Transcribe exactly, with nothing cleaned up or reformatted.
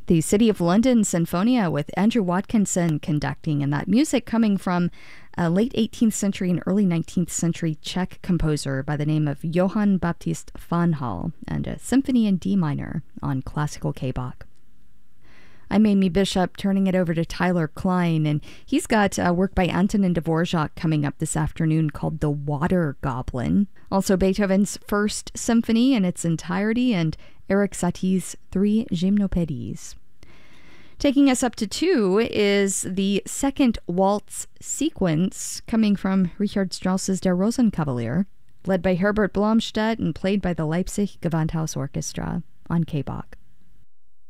The City of London Sinfonia with Andrew Watkinson conducting, and that music coming from a late eighteenth century and early nineteenth century Czech composer by the name of Johann Baptist van Hal, and a symphony in D minor on classical K-Bach. I'm Amy Bishop, turning it over to Tyler Klein, and he's got uh, work by Antonin Dvorak coming up this afternoon called The Water Goblin. Also Beethoven's First Symphony in its entirety, and Erik Satie's Three Gymnopédies. Taking us up to two is the second waltz sequence coming from Richard Strauss's Der Rosenkavalier, led by Herbert Blomstedt and played by the Leipzig Gewandhaus Orchestra on K-Bach.